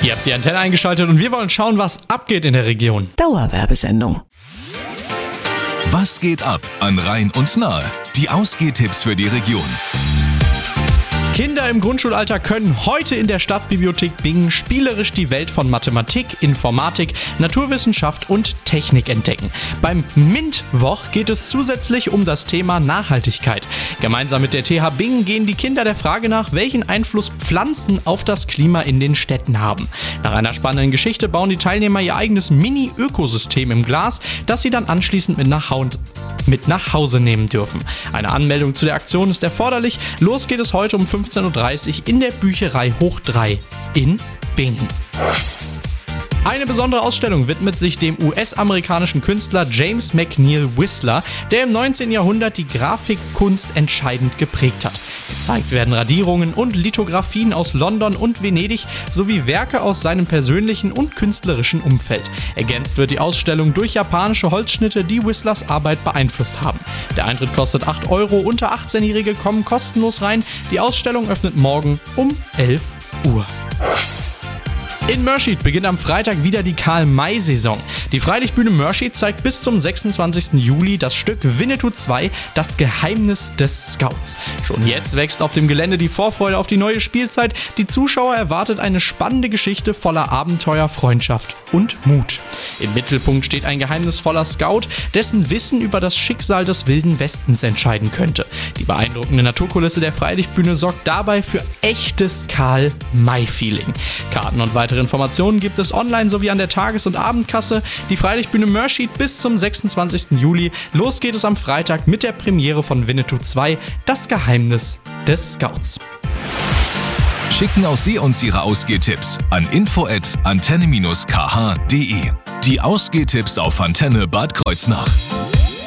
Ihr habt die Antenne eingeschaltet und wir wollen schauen, was abgeht in der Region. Dauerwerbesendung. Was geht ab an Rhein und Nahe? Die Ausgehtipps für die Region. Kinder im Grundschulalter können heute in der Stadtbibliothek Bingen spielerisch die Welt von Mathematik, Informatik, Naturwissenschaft und Technik entdecken. Beim MINT-Woch geht es zusätzlich um das Thema Nachhaltigkeit. Gemeinsam mit der TH Bingen gehen die Kinder der Frage nach, welchen Einfluss Pflanzen auf das Klima in den Städten haben. Nach einer spannenden Geschichte bauen die Teilnehmer ihr eigenes Mini-Ökosystem im Glas, das sie dann anschließend mit nach Hause nehmen dürfen. Eine Anmeldung zu der Aktion ist erforderlich. Los geht es heute um 15:30 Uhr in der Bücherei Hoch 3 in Bingen. Eine besondere Ausstellung widmet sich dem US-amerikanischen Künstler James McNeill Whistler, der im 19. Jahrhundert die Grafikkunst entscheidend geprägt hat. Gezeigt werden Radierungen und Lithografien aus London und Venedig sowie Werke aus seinem persönlichen und künstlerischen Umfeld. Ergänzt wird die Ausstellung durch japanische Holzschnitte, die Whistlers Arbeit beeinflusst haben. Der Eintritt kostet 8 Euro, unter 18-Jährige kommen kostenlos rein. Die Ausstellung öffnet morgen um 11 Uhr. In Mörschid beginnt am Freitag wieder die Karl-May-Saison. Die Freilichtbühne Mörschid zeigt bis zum 26. Juli das Stück Winnetou 2, das Geheimnis des Scouts. Schon jetzt wächst auf dem Gelände die Vorfreude auf die neue Spielzeit. Die Zuschauer erwartet eine spannende Geschichte voller Abenteuer, Freundschaft und Mut. Im Mittelpunkt steht ein geheimnisvoller Scout, dessen Wissen über das Schicksal des Wilden Westens entscheiden könnte. Die beeindruckende Naturkulisse der Freilichtbühne sorgt dabei für echtes Karl-May-Feeling. Karten und weitere Informationen gibt es online sowie an der Tages- und Abendkasse. Die Freilichtbühne Mörschid bis zum 26. Juli. Los geht es am Freitag mit der Premiere von Winnetou 2, das Geheimnis des Scouts. Schicken auch Sie uns Ihre Ausgehtipps an info@antenne-kh.de. Die Ausgehtipps auf Antenne Bad Kreuznach.